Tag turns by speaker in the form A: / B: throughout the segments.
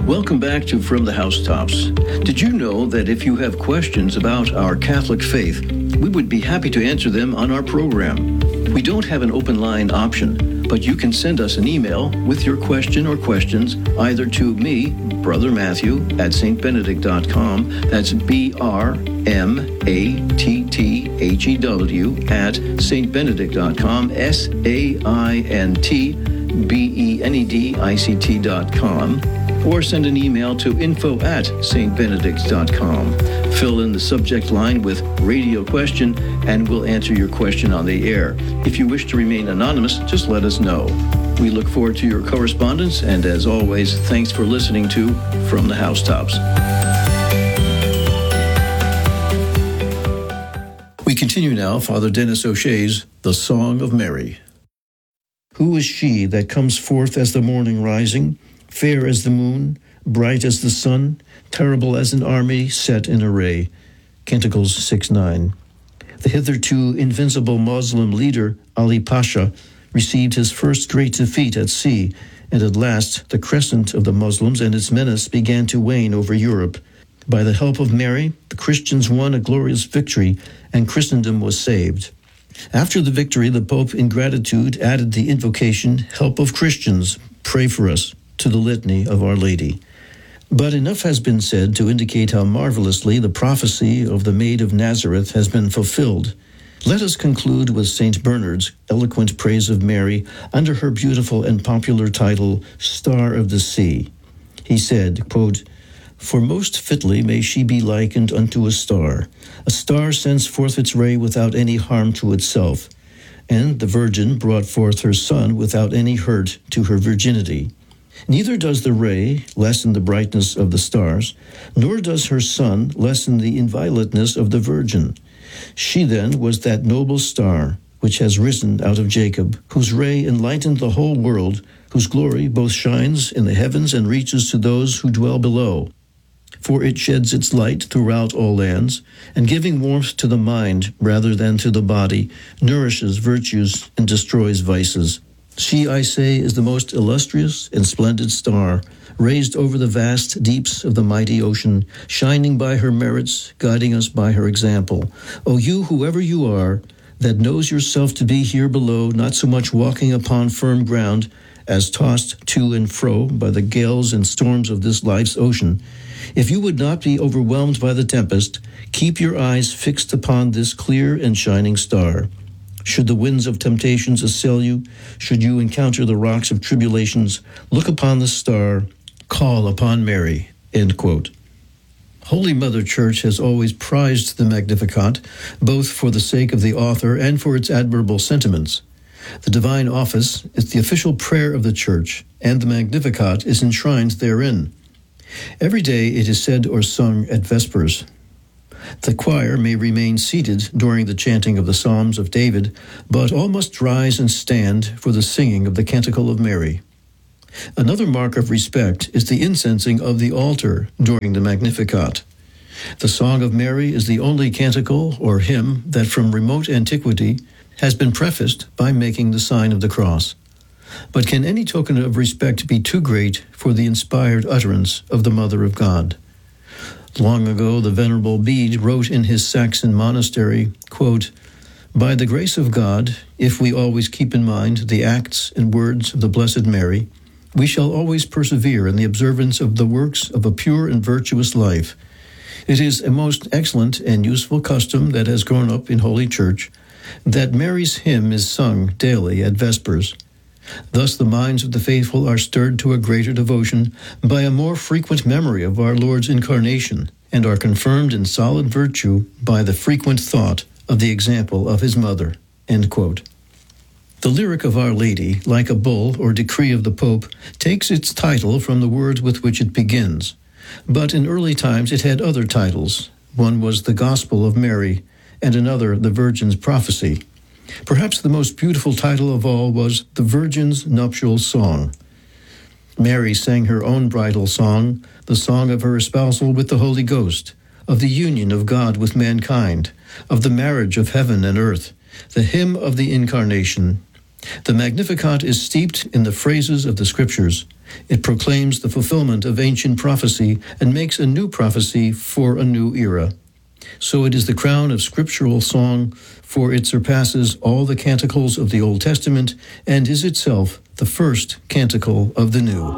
A: Welcome back to From the Housetops. Did you know that if you have questions about our Catholic faith, we would be happy to answer them on our program? We don't have an open line option, but you can send us an email with your question or questions either to me, Brother Matthew, at stbenedict.com. That's BRMATTHEW at stbenedict.com, SAINTBENEDICT.com. Or send an email to info@stbenedict.com. Fill in the subject line with radio question and we'll answer your question on the air. If you wish to remain anonymous, just let us know. We look forward to your correspondence, and as always, thanks for listening to From the Housetops. We continue now, Father Dennis O'Shea's The Song of Mary. Who is she that comes forth as the morning rising, fair as the moon, bright as the sun, terrible as an army set in array? Canticles 6:9. The hitherto invincible Muslim leader, Ali Pasha, received his first great defeat at sea, and at last the crescent of the Muslims and its menace began to wane over Europe. By the help of Mary, the Christians won a glorious victory, and Christendom was saved. After the victory, the Pope, in gratitude, added the invocation, "Help of Christians, pray for us," to the litany of Our Lady. But enough has been said to indicate how marvelously the prophecy of the Maid of Nazareth has been fulfilled. Let us conclude with St. Bernard's eloquent praise of Mary under her beautiful and popular title, Star of the Sea. He said, quote, "For most fitly may she be likened unto a star. A star sends forth its ray without any harm to itself. And the Virgin brought forth her Son without any hurt to her virginity. Neither does the ray lessen the brightness of the stars, nor does her Son lessen the inviolateness of the Virgin. She then was that noble star which has risen out of Jacob, whose ray enlightened the whole world, whose glory both shines in the heavens and reaches to those who dwell below. For it sheds its light throughout all lands, and giving warmth to the mind rather than to the body, nourishes virtues and destroys vices. She, I say, is the most illustrious and splendid star, raised over the vast deeps of the mighty ocean, shining by her merits, guiding us by her example. O you, whoever you are, that knows yourself to be here below, not so much walking upon firm ground as tossed to and fro by the gales and storms of this life's ocean, if you would not be overwhelmed by the tempest, keep your eyes fixed upon this clear and shining star. Should the winds of temptations assail you, should you encounter the rocks of tribulations, look upon the star, call upon Mary." End quote. Holy Mother Church has always prized the Magnificat, both for the sake of the author and for its admirable sentiments. The Divine Office is the official prayer of the Church, and the Magnificat is enshrined therein. Every day it is said or sung at Vespers. The choir may remain seated during the chanting of the Psalms of David, but all must rise and stand for the singing of the Canticle of Mary. Another mark of respect is the incensing of the altar during the Magnificat. The Song of Mary is the only canticle or hymn that from remote antiquity has been prefaced by making the sign of the cross. But can any token of respect be too great for the inspired utterance of the Mother of God? Long ago, the Venerable Bede wrote in his Saxon monastery, quote, "By the grace of God, if we always keep in mind the acts and words of the Blessed Mary, we shall always persevere in the observance of the works of a pure and virtuous life. It is a most excellent and useful custom that has grown up in Holy Church, that Mary's hymn is sung daily at Vespers. Thus the minds of the faithful are stirred to a greater devotion by a more frequent memory of our Lord's incarnation, and are confirmed in solid virtue by the frequent thought of the example of his mother." End quote. The lyric of Our Lady, like a bull or decree of the Pope, takes its title from the words with which it begins. But in early times it had other titles. One was the Gospel of Mary, and another the Virgin's Prophecy. Perhaps the most beautiful title of all was The Virgin's Nuptial Song. Mary sang her own bridal song, the song of her espousal with the Holy Ghost, of the union of God with mankind, of the marriage of heaven and earth, the hymn of the Incarnation. The Magnificat is steeped in the phrases of the Scriptures, It proclaims the fulfillment of ancient prophecy and makes a new prophecy for a new era. So it is the crown of scriptural song, for it surpasses all the canticles of the Old Testament and is itself the first canticle of the New.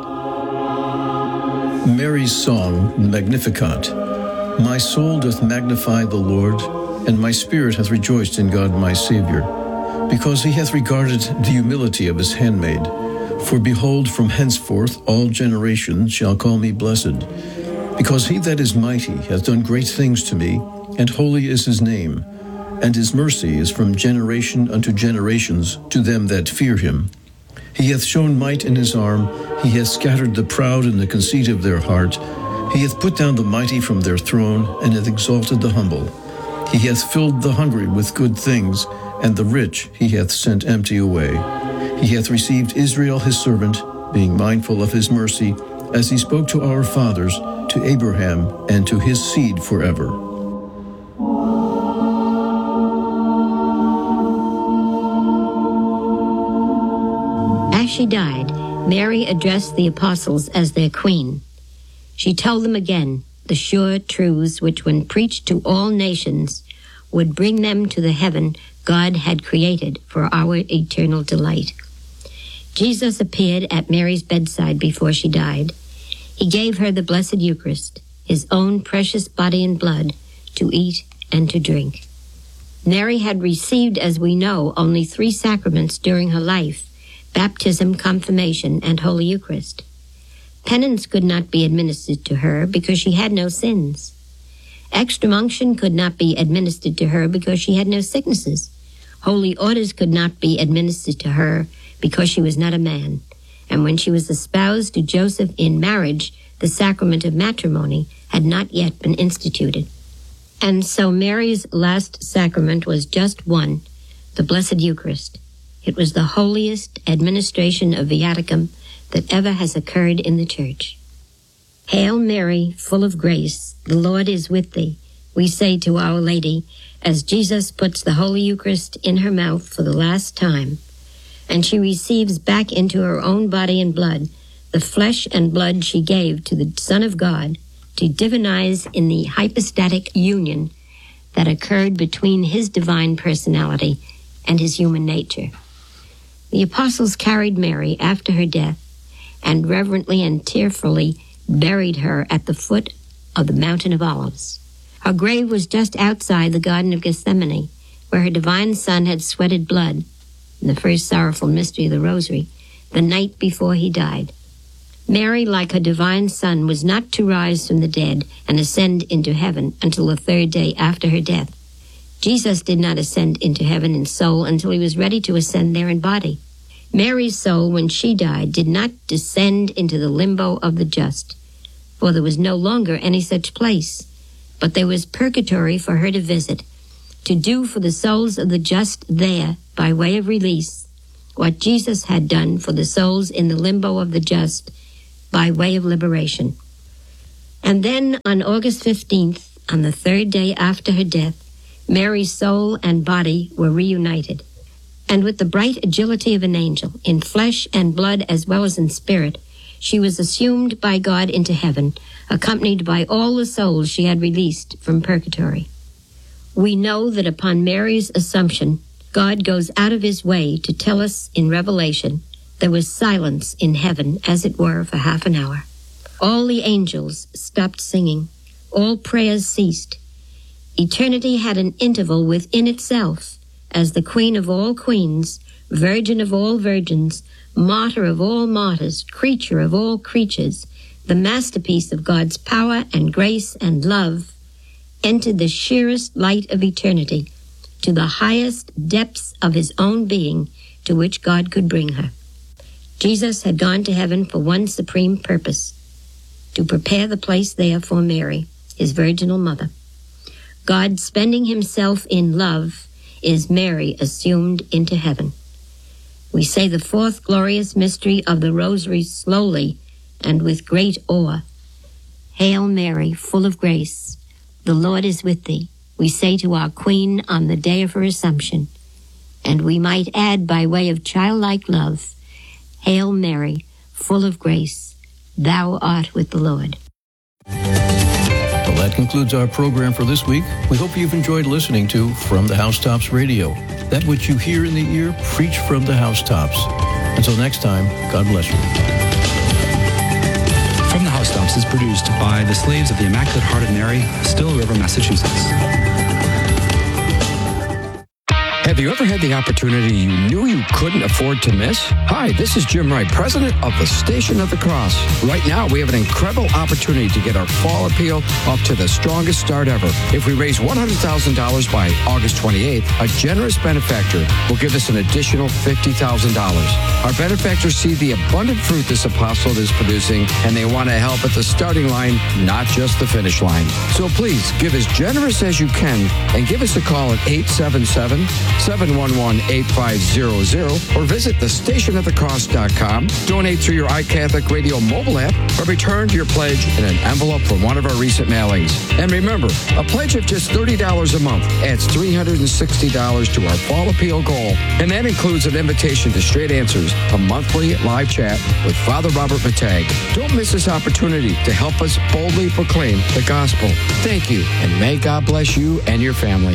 A: Mary's song, Magnificat. My soul doth magnify the Lord, and my spirit hath rejoiced in God my Saviour, because he hath regarded the humility of his handmaid. For behold, from henceforth all generations shall call me blessed. Because he that is mighty hath done great things to me, and holy is his name, and his mercy is from generation unto generations to them that fear him. He hath shown might in his arm, he hath scattered the proud in the conceit of their heart. He hath put down the mighty from their throne, and hath exalted the humble. He hath filled the hungry with good things, and the rich he hath sent empty away. He hath received Israel his servant, being mindful of his mercy, as he spoke to our fathers, to Abraham, and to his seed forever.
B: As she died, Mary addressed the apostles as their queen. She told them again the sure truths which, when preached to all nations, would bring them to the heaven God had created for our eternal delight. Jesus appeared at Mary's bedside before she died. He gave her the Blessed Eucharist, his own precious body and blood, to eat and to drink. Mary had received, as we know, only 3 sacraments during her life: baptism, confirmation, and Holy Eucharist. Penance could not be administered to her because she had no sins. Extreme unction could not be administered to her because she had no sicknesses. Holy orders could not be administered to her because she was not a man. And when she was espoused to Joseph in marriage, the sacrament of matrimony had not yet been instituted. And so Mary's last sacrament was just one, the Blessed Eucharist. It was the holiest administration of viaticum that ever has occurred in the Church. Hail Mary, full of grace, the Lord is with thee, we say to Our Lady, as Jesus puts the Holy Eucharist in her mouth for the last time, and she receives back into her own body and blood the flesh and blood she gave to the Son of God to divinize in the hypostatic union that occurred between his divine personality and his human nature. The apostles carried Mary after her death and reverently and tearfully buried her at the foot of the Mountain of Olives. Her grave was just outside the Garden of Gethsemane, where her divine Son had sweated blood, in the first sorrowful mystery of the Rosary, the night before he died. Mary, like her divine Son, was not to rise from the dead and ascend into heaven until the 3rd day after her death. Jesus did not ascend into heaven in soul until he was ready to ascend there in body. Mary's soul, when she died, did not descend into the limbo of the just, for there was no longer any such place, but there was purgatory for her to visit, to do for the souls of the just there, by way of release, what Jesus had done for the souls in the limbo of the just, by way of liberation. And then, on August 15th, on the 3rd day after her death, Mary's soul and body were reunited. And with the bright agility of an angel, in flesh and blood as well as in spirit, she was assumed by God into heaven, accompanied by all the souls she had released from purgatory. We know that upon Mary's assumption, God goes out of his way to tell us in Revelation there was silence in heaven, as it were, for half an hour. All the angels stopped singing. All prayers ceased. Eternity had an interval within itself, as the Queen of all queens, Virgin of all virgins, Martyr of all martyrs, Creature of all creatures, the masterpiece of God's power and grace and love, entered the sheerest light of eternity, to the highest depths of his own being to which God could bring her. Jesus had gone to heaven for one supreme purpose, to prepare the place there for Mary, his virginal mother. God spending himself in love is Mary assumed into heaven. We say the 4th glorious mystery of the Rosary slowly and with great awe. Hail Mary, full of grace, the Lord is with thee, we say to our Queen on the day of her Assumption. And we might add by way of childlike love, Hail Mary, full of grace. Thou art with the Lord.
A: Well, that concludes our program for this week. We hope you've enjoyed listening to From the Housetops Radio. That which you hear in the ear, preach from the housetops. Until next time, God bless you.
C: From the Housetops is produced by the Slaves of the Immaculate Heart of Mary, Still River, Massachusetts.
D: Have you ever had the opportunity you knew you couldn't afford to miss? Hi, this is Jim Wright, president of the Station of the Cross. Right now, we have an incredible opportunity to get our fall appeal up to the strongest start ever. If we raise $100,000 by August 28th, a generous benefactor will give us an additional $50,000. Our benefactors see the abundant fruit this apostle is producing, and they want to help at the starting line, not just the finish line. So please, give as generous as you can and give us a call at 877-711-8500 or visit thestationofthecross.com. Donate through your iCatholic Radio mobile app or return your pledge in an envelope from one of our recent mailings. And remember, a pledge of just $30 a month adds $360 to our fall appeal goal. And that includes an invitation to Straight Answers, a monthly live chat with Father Robert Matag. Don't miss this opportunity to help us boldly proclaim the gospel. Thank you, and may God bless you and your family.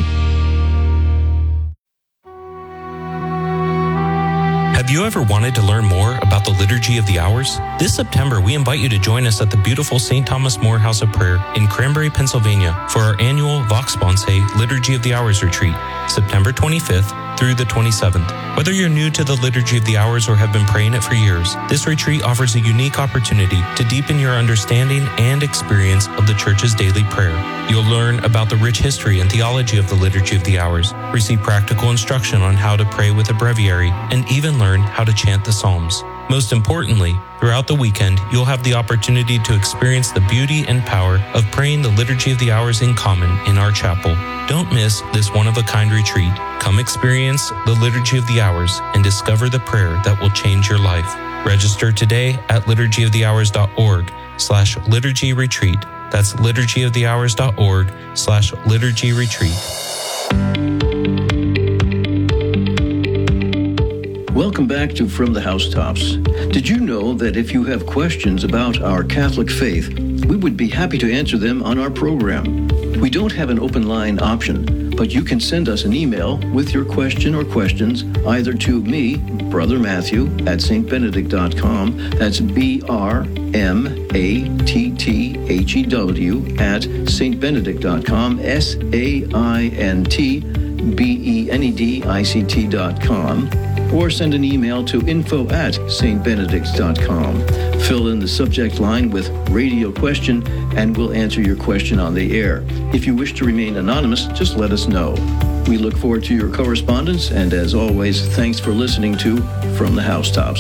E: Have you ever wanted to learn more about the Liturgy of the Hours? This September, we invite you to join us at the beautiful St. Thomas More House of Prayer in Cranberry, Pennsylvania for our annual Vox Sponse Liturgy of the Hours retreat, September 25th through the 27th. Whether you're new to the Liturgy of the Hours or have been praying it for years, this retreat offers a unique opportunity to deepen your understanding and experience of the Church's daily prayer. You'll learn about the rich history and theology of the Liturgy of the Hours, receive practical instruction on how to pray with a breviary, and even learn how to chant the Psalms. Most importantly, throughout the weekend, you'll have the opportunity to experience the beauty and power of praying the Liturgy of the Hours in common in our chapel. Don't miss this one-of-a-kind retreat. Come experience the Liturgy of the Hours and discover the prayer that will change your life. Register today at liturgyofthehours.org/liturgy retreat. That's liturgyofthehours.org/liturgy retreat.
A: Welcome back to From the Housetops. Did you know that if you have questions about our Catholic faith, we would be happy to answer them on our program? We don't have an open line option, but you can send us an email with your question or questions either to me, Brother Matthew, at stbenedict.com. That's BRMATTHEW at stbenedict.com, SAINTBENEDICT.com. Or send an email to info@stbenedict.com. Fill in the subject line with radio question and we'll answer your question on the air. If you wish to remain anonymous, just let us know. We look forward to your correspondence, and as always, thanks for listening to From the Housetops.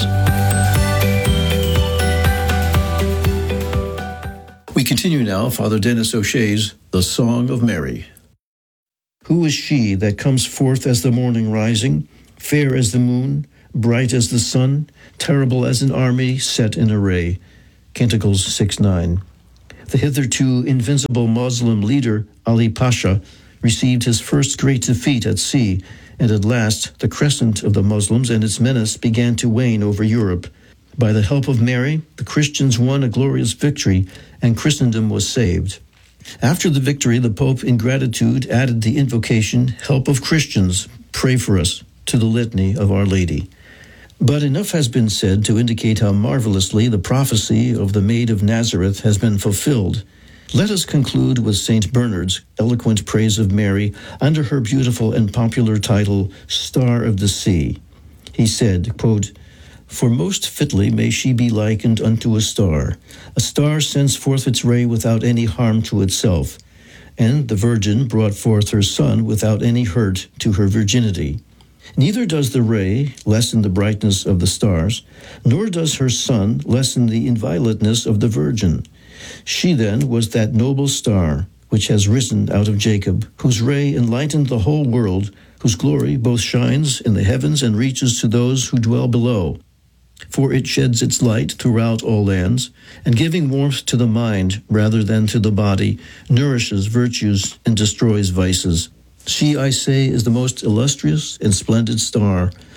A: We continue now, Father Dennis O'Shea's The Song of Mary. Who is she that comes forth as the morning rising, fair as the moon, bright as the sun, terrible as an army set in array? Canticles 6:9. The hitherto invincible Muslim leader, Ali Pasha, received his first great defeat at sea, and at last the crescent of the Muslims and its menace began to wane over Europe. By the help of Mary, the Christians won a glorious victory, and Christendom was saved. After the victory, the Pope, in gratitude, added the invocation, "Help of Christians, pray for us," to the litany of Our Lady. But enough has been said to indicate how marvelously the prophecy of the Maid of Nazareth has been fulfilled. Let us conclude with St. Bernard's eloquent praise of Mary under her beautiful and popular title, Star of the Sea. He said, quote, "For most fitly may she be likened unto a star sends forth its ray without any harm to itself, and the Virgin brought forth her Son without any hurt to her virginity. Neither does the ray lessen the brightness of the stars, nor does her Son lessen the inviolateness of the Virgin. She then was that noble star which has risen out of Jacob, whose ray enlightened the whole world, whose glory both shines in the heavens and reaches to those who dwell below. For it sheds its light throughout all lands, and giving warmth to the mind rather than to the body, nourishes virtues and destroys vices. She, I say, is the most illustrious and splendid star,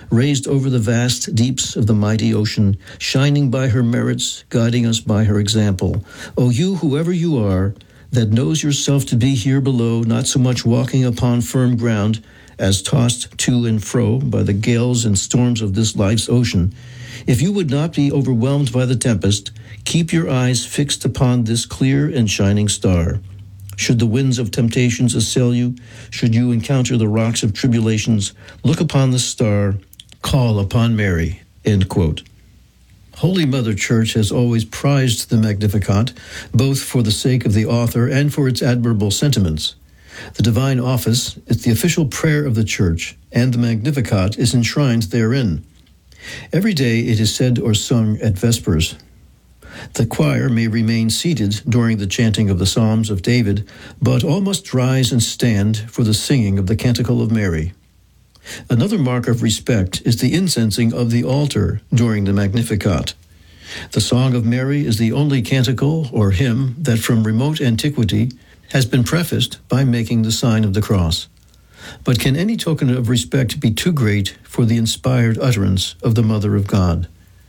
A: raised over the vast deeps of the mighty ocean, shining by her merits, guiding us by her example. O you, whoever you are, that knows yourself to be here below, not so much walking upon firm ground as tossed to and fro by the gales and storms of this life's ocean, if you would not be overwhelmed by the tempest, keep your eyes fixed upon this clear and shining star. Should the winds of temptations assail you, should you encounter the rocks of tribulations, look upon the star, call upon Mary." End quote. Holy Mother Church has always prized the Magnificat, both for the sake of the author and for its admirable sentiments. The Divine Office is the official prayer of the Church, and the Magnificat is enshrined therein. Every day it is said or sung at Vespers. The choir may remain seated during the chanting of the Psalms of David, but all must rise and stand for the singing of the Canticle of Mary. Another mark of respect is the incensing of the altar during the Magnificat. The Song of Mary is the only canticle or hymn that from remote antiquity has been prefaced by making the sign of the cross. But can any token of respect be too great for the inspired utterance of the Mother of God?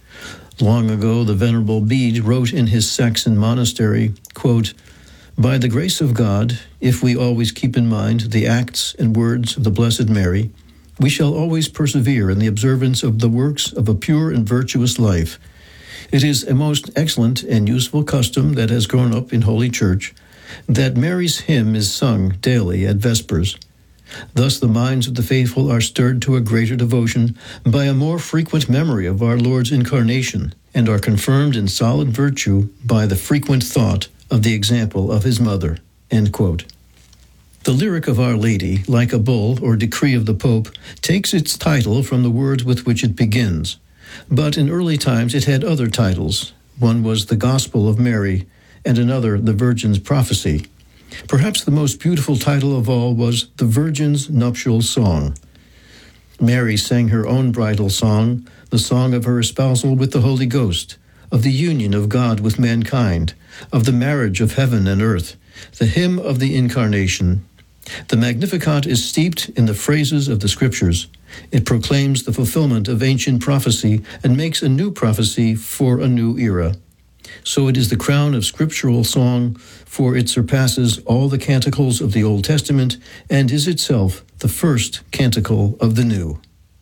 A: Long ago, the Venerable Bede wrote in his Saxon monastery, quote, "By the grace of God, if we always keep in mind the acts and words of the Blessed Mary, we shall always persevere in the observance of the works of a pure and virtuous life. It is a most excellent and useful custom that has grown up in Holy Church, that Mary's hymn is sung daily at Vespers. Thus the minds of the faithful are stirred to a greater devotion by a more frequent memory of our Lord's incarnation, and are confirmed in solid virtue by the frequent thought of the example of his mother." End quote. The lyric of Our Lady, like a bull or decree of the Pope, takes its title from the words with which it begins. But in early times it had other titles. One was the Gospel of Mary, and another the Virgin's Prophecy. Perhaps the most beautiful title of all was the Virgin's Nuptial Song. Mary sang her own bridal song, the song of her espousal with the Holy Ghost, of the union of God with mankind, of the marriage of heaven and earth, the hymn of the Incarnation. The Magnificat is steeped in the phrases of the Scriptures. It proclaims the fulfillment of ancient prophecy and makes a new prophecy for a new era. So it is the crown of scriptural song, for it surpasses all the canticles of the Old Testament and is itself the first canticle of the New.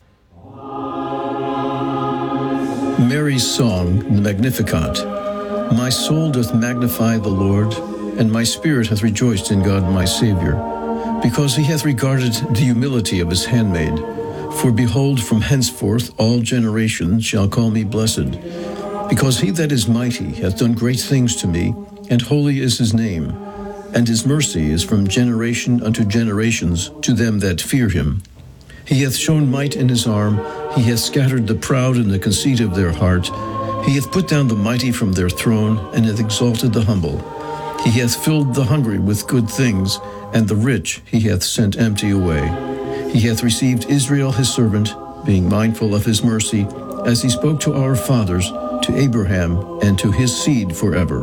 A: Mary's song, the Magnificat. My soul doth magnify the Lord, and my spirit hath rejoiced in God my Saviour, because he hath regarded the humility of his handmaid. For behold, from henceforth all generations shall call me blessed. Because he that is mighty hath done great things to me, and holy is his name, and his mercy is from generation unto generations to them that fear him. He hath shown might in his arm, he hath scattered the proud in the conceit of their heart. He hath put down the mighty from their throne, and hath exalted the humble. He hath filled the hungry with good things, and the rich he hath sent empty away. He hath received Israel his servant, being mindful of his mercy, as he spoke to our fathers, to Abraham, and to his seed forever.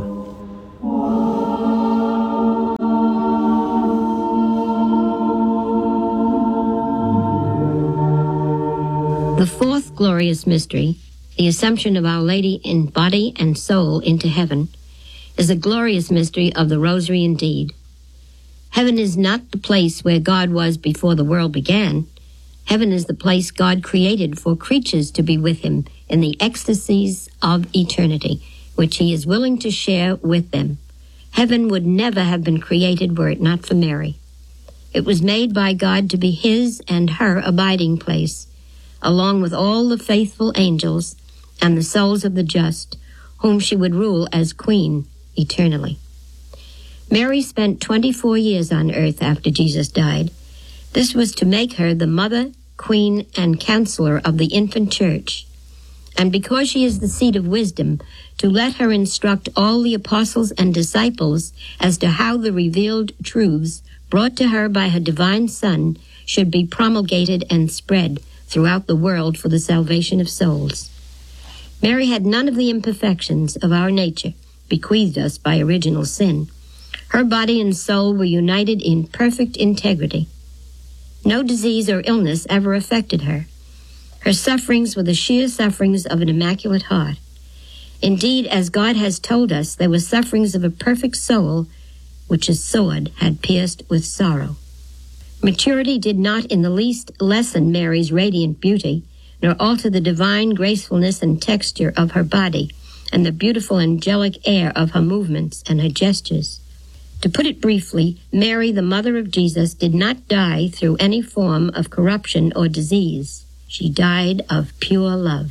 B: The fourth glorious mystery, the Assumption of Our Lady in body and soul into heaven, is a glorious mystery of the Rosary indeed. Heaven is not the place where God was before the world began. Heaven is the place God created for creatures to be with him in the ecstasies of eternity, which he is willing to share with them. Heaven would never have been created were it not for Mary. It was made by God to be his and her abiding place, along with all the faithful angels and the souls of the just, whom she would rule as queen eternally. Mary spent 24 years on earth after Jesus died. This was to make her the mother, queen, and counselor of the infant church. And because she is the seat of wisdom, to let her instruct all the apostles and disciples as to how the revealed truths brought to her by her divine Son should be promulgated and spread throughout the world for the salvation of souls. Mary had none of the imperfections of our nature, bequeathed us by original sin. Her body and soul were united in perfect integrity. No disease or illness ever affected her. Her sufferings were the sheer sufferings of an immaculate heart. Indeed, as God has told us, they were sufferings of a perfect soul, which a sword had pierced with sorrow. Maturity did not in the least lessen Mary's radiant beauty, nor alter the divine gracefulness and texture of her body, and the beautiful angelic air of her movements and her gestures. To put it briefly, Mary, the mother of Jesus, did not die through any form of corruption or disease. She died of pure love.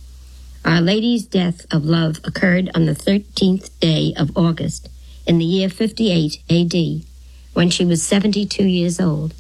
B: Our Lady's death of love occurred on the 13th day of August in the year 58 A.D., when she was 72 years old.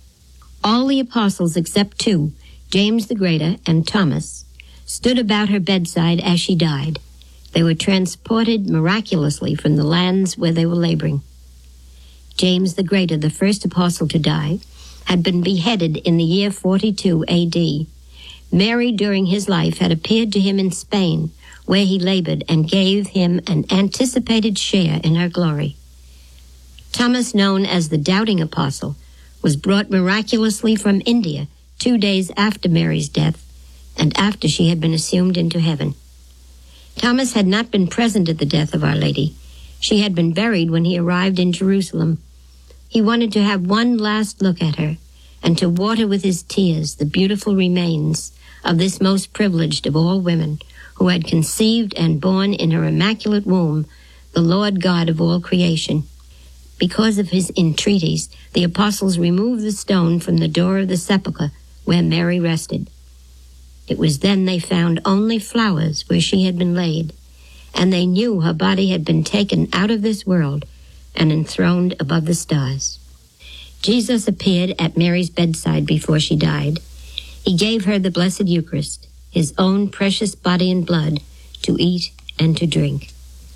B: All the apostles except two, James the Greater and Thomas, stood about her bedside as she died. They were transported miraculously from the lands where they were laboring. James the Greater, the first apostle to die, had been beheaded in the year 42 A.D. Mary, during his life, had appeared to him in Spain, where he labored, and gave him an anticipated share in her glory. Thomas, known as the Doubting Apostle, was brought miraculously from India 2 days after Mary's death and after she had been assumed into heaven. Thomas had not been present at the death of Our Lady. She had been buried when he arrived in Jerusalem. He wanted to have one last look at her and to water with his tears the beautiful remains of this most privileged of all women, who had conceived and borne in her immaculate womb the Lord God of all creation. Because of his entreaties, the apostles removed the stone from the door of the sepulchre where Mary rested. It was then they found only flowers where she had been laid, and they knew her body had been taken out of this world and enthroned above the stars. Jesus appeared at Mary's bedside before she died. He gave her the Blessed Eucharist, his own precious body and blood, to eat and to drink.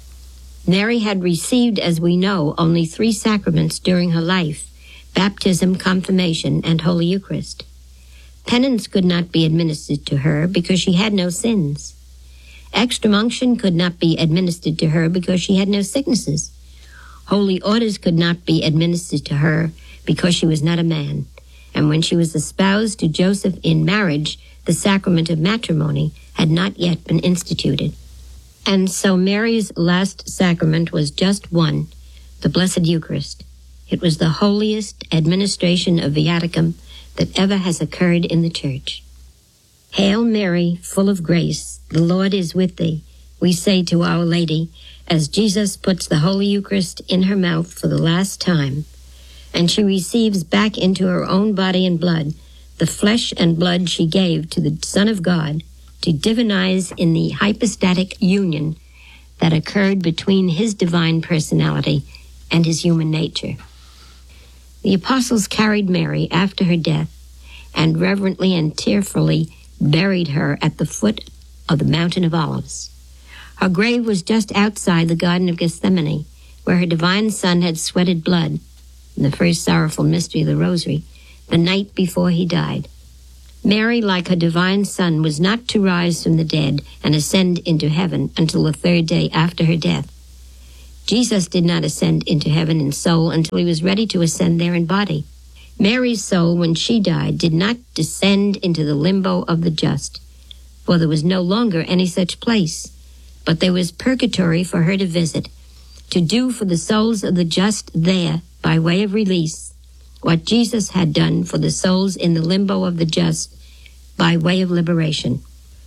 B: Mary had received, as we know, only 3 sacraments during her life: baptism, confirmation, and Holy Eucharist. Penance could not be administered to her because she had no sins. Extreme unction could not be administered to her because she had no sicknesses. Holy orders could not be administered to her because she was not a man. And when she was espoused to Joseph in marriage, the sacrament of matrimony had not yet been instituted. And so Mary's last sacrament was just one, the Blessed Eucharist. It was the holiest administration of Viaticum that ever has occurred in the Church. Hail Mary, full of grace, the Lord is with thee, we say to Our Lady, as Jesus puts the Holy Eucharist in her mouth for the last time, and she receives back into her own body and blood the flesh and blood she gave to the Son of God to divinize in the hypostatic union that occurred between his divine personality and his human nature. The apostles carried Mary after her death and reverently and tearfully buried her at the foot of the Mountain of Olives. Her grave was just outside the Garden of Gethsemane, where her divine Son had sweated blood, in the first sorrowful mystery of the Rosary, the night before he died. Mary, like her divine Son, was not to rise from the dead and ascend into heaven until the 3rd day after her death. Jesus did not ascend into heaven in soul until he was ready to ascend there in body. Mary's soul, when she died, did not descend into the limbo of the just, for there was no longer any such place, but there was purgatory for her to visit, to do for the souls of the just there, by way of release, what Jesus had done for the souls in the limbo of the just, by way of liberation.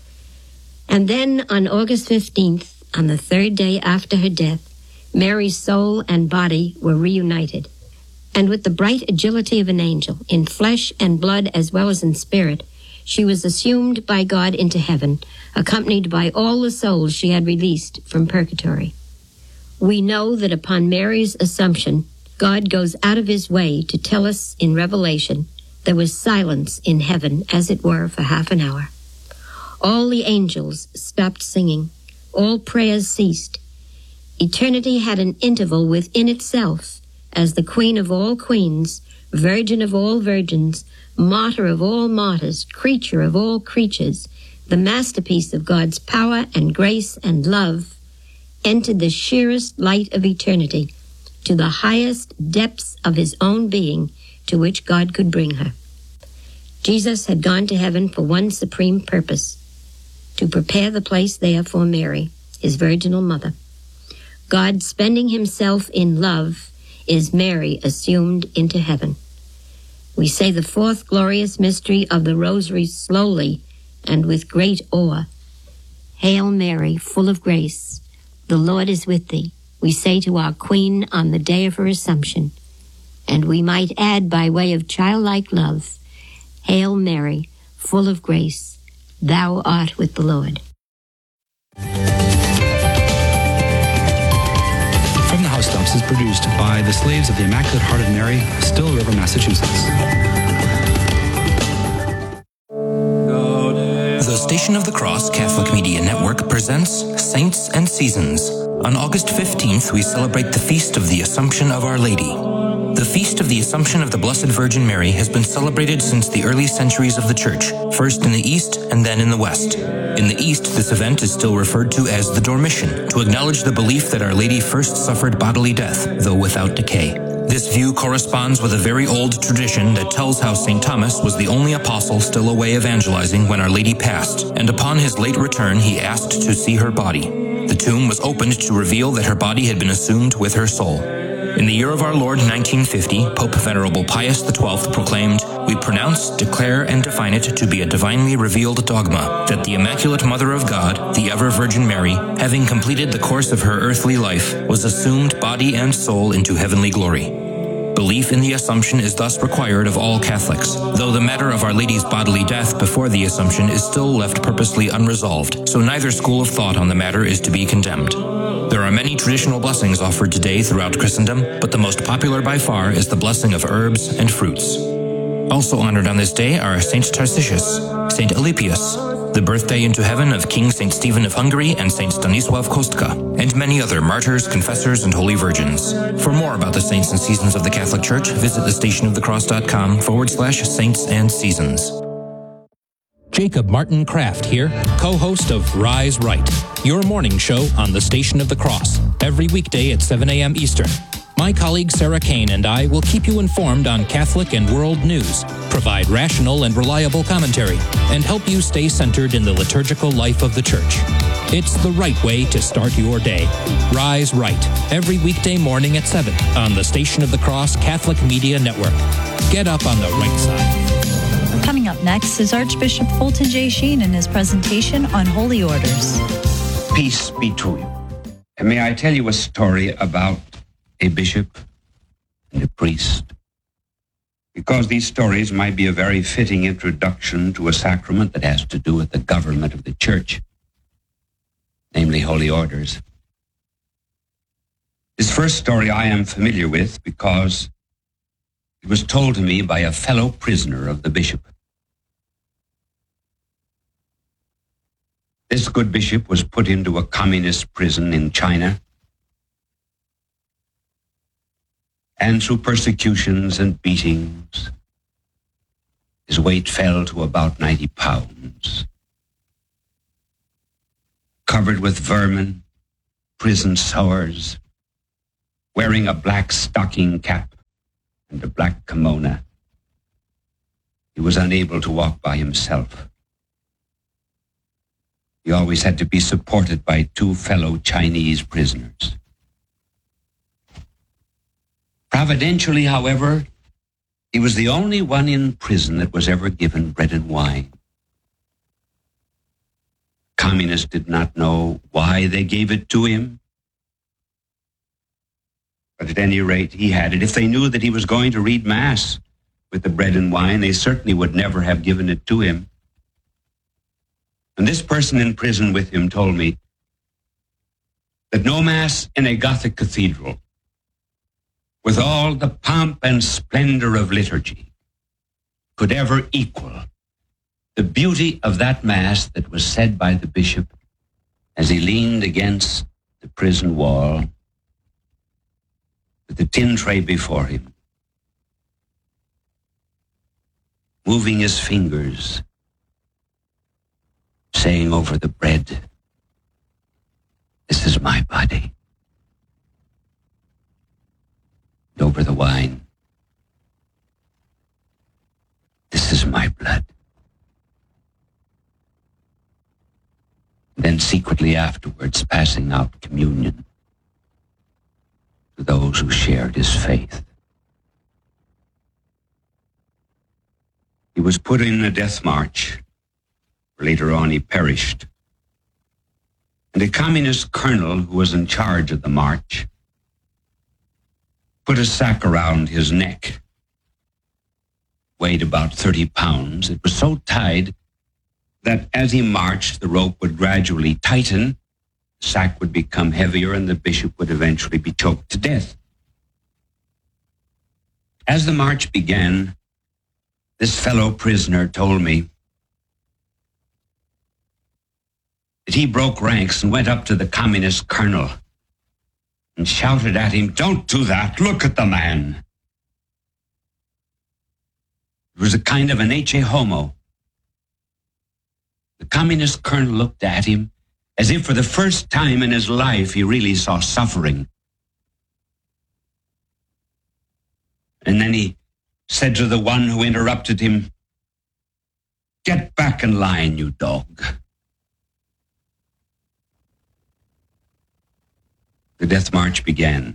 B: And then, on August 15th, on the 3rd day after her death, Mary's soul and body were reunited. And with the bright agility of an angel, in flesh and blood as well as in spirit, she was assumed by God into heaven, accompanied by all the souls she had released from purgatory. We know that upon Mary's assumption, God goes out of his way to tell us in Revelation there was silence in heaven, as it were, for half an hour. All the angels stopped singing. All prayers ceased. Eternity had an interval within itself as the Queen of all queens, Virgin of all virgins, Martyr of all martyrs, Creature of all creatures, the masterpiece of God's power and grace and love, entered the sheerest light of eternity, to the highest depths of his own being to which God could bring her. Jesus had gone to heaven for one supreme purpose, to prepare the place there for Mary, his virginal mother. God spending himself in love is Mary assumed into heaven. We say the fourth glorious mystery of the Rosary slowly and with great awe. Hail Mary, full of grace, the Lord is with thee. We say to our Queen on the day of her Assumption, and we might add by way of childlike love, Hail Mary, full of grace, thou art with the Lord.
C: From the House Dumps is produced by the Slaves of the Immaculate Heart of Mary, Still River, Massachusetts.
F: The Station of the Cross Catholic Media Network presents Saints and Seasons. On August 15th, we celebrate the Feast of the Assumption of Our Lady. The Feast of the Assumption of the Blessed Virgin Mary has been celebrated since the early centuries of the Church, first in the East and then in the West. In the East, this event is still referred to as the Dormition, to acknowledge the belief that Our Lady first suffered bodily death, though without decay. This view corresponds with a very old tradition that tells how St. Thomas was the only apostle still away evangelizing when Our Lady passed, and upon his late return he asked to see her body. The tomb was opened to reveal that her body had been assumed with her soul. In the year of our Lord 1950, Pope Venerable Pius XII proclaimed, "We pronounce, declare, and define it to be a divinely revealed dogma, that the Immaculate Mother of God, the ever-Virgin Mary, having completed the course of her earthly life, was assumed body and soul into heavenly glory." Belief in the Assumption is thus required of all Catholics, though the matter of Our Lady's bodily death before the Assumption is still left purposely unresolved, so neither school of thought on the matter is to be condemned. There are many traditional blessings offered today throughout Christendom, but the most popular by far is the blessing of herbs and fruits. Also honored on this day are Saint Tarcisius, Saint Alypius, the birthday into heaven of King Saint Stephen of Hungary and Saint Stanisław Kostka, and many other martyrs, confessors, and holy virgins. For more about the saints and seasons of the Catholic Church, visit thestationofthecross.com/saints and seasons.
G: Jacob Martin Kraft here, co-host of Rise Right, your morning show on the Station of the Cross, every weekday at 7 a.m. Eastern. My colleague Sarah Kane and I will keep you informed on Catholic and world news, provide rational and reliable commentary, and help you stay centered in the liturgical life of the Church. It's the right way to start your day. Rise Right, every weekday morning at 7 on the Station of the Cross Catholic Media Network. Get up on the right side.
H: Coming up next is Archbishop Fulton J. Sheen in his presentation on Holy Orders.
I: Peace be to you. And may I tell you a story about a bishop and a priest? Because these stories might be a very fitting introduction to a sacrament that has to do with the government of the Church, namely Holy Orders. This first story I am familiar with because it was told to me by a fellow prisoner of the bishop. This good bishop was put into a communist prison in China, and through persecutions and beatings, his weight fell to about 90 pounds. Covered with vermin, prison sores, wearing a black stocking cap and a black kimono, he was unable to walk by himself. He always had to be supported by two fellow Chinese prisoners. Providentially, however, he was the only one in prison that was ever given bread and wine. Communists did not know why they gave it to him, but at any rate, he had it. If they knew that he was going to read Mass with the bread and wine, they certainly would never have given it to him. And this person in prison with him told me that no Mass in a Gothic cathedral, with all the pomp and splendor of liturgy, could ever equal the beauty of that Mass that was said by the bishop as he leaned against the prison wall with the tin tray before him, moving his fingers, saying over the bread, "This is my body," and over the wine, "This is my blood." secretly afterwards passing out communion to those who shared his faith. He was put in a death march. Later on, he perished. And a communist colonel who was in charge of the march put a sack around his neck. Weighed about 30 pounds. It was so tied that as he marched, the rope would gradually tighten, the sack would become heavier, and the bishop would eventually be choked to death. As the march began, this fellow prisoner told me that he broke ranks and went up to the communist colonel and shouted at him, "Don't do that, look at the man." It was a kind of an H.A. homo. The communist colonel looked at him as if for the first time in his life he really saw suffering. And then he said to the one who interrupted him, "Get back in line, you dog." The death march began.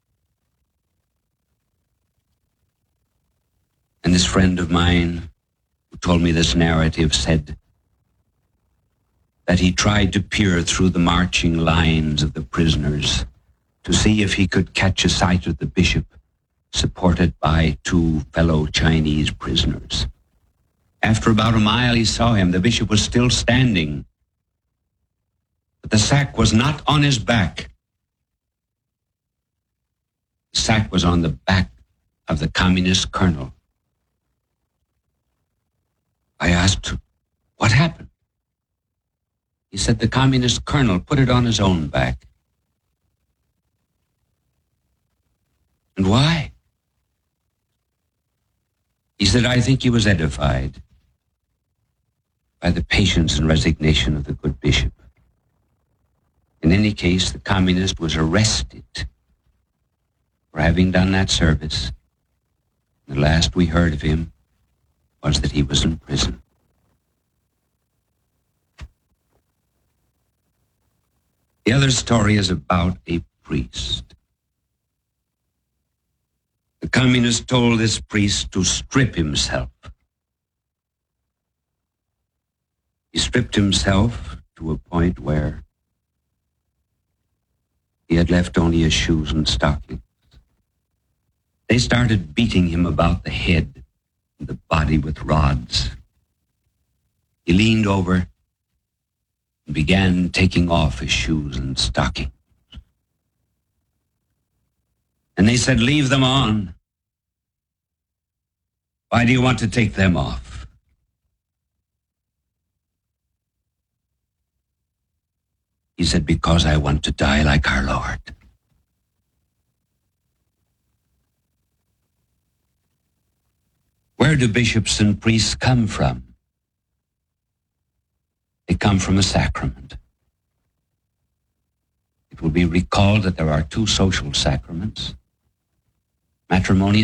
I: And this friend of mine who told me this narrative said that he tried to peer through the marching lines of the prisoners to see if he could catch a sight of the bishop, supported by two fellow Chinese prisoners. After about a mile, he saw him. The bishop was still standing, but the sack was not on his back. The sack was on the back of the communist colonel. I asked, "What happened?" He said the communist colonel put it on his own back. And why? He said, "I think he was edified by the patience and resignation of the good bishop." In any case, the communist was arrested for having done that service. The last we heard of him was that he was in prison. The other story is about a priest. The communist told this priest to strip himself. He stripped himself to a point where he had left only his shoes and stockings. They started beating him about the head and the body with rods. He leaned over and began taking off his shoes and stockings. And they said, "Leave them on. Why do you want to take them off?" He said, "Because I want to die like our Lord." Where do bishops and priests come from? They come from a sacrament. It will be recalled that there are two social sacraments: matrimony